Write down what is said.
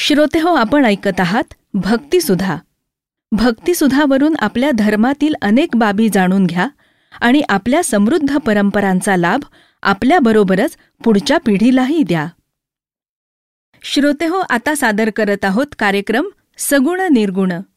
श्रोतेहो, आपण ऐकत आहात भक्तिसुधा. भक्तिसुधावरून आपल्या धर्मातील अनेक बाबी जाणून घ्या आणि आपल्या समृद्ध परंपरांचा लाभ आपल्याबरोबरच पुढच्या पिढीलाही द्या. श्रोतेहो, आता सादर करत आहोत कार्यक्रम सगुण निर्गुण.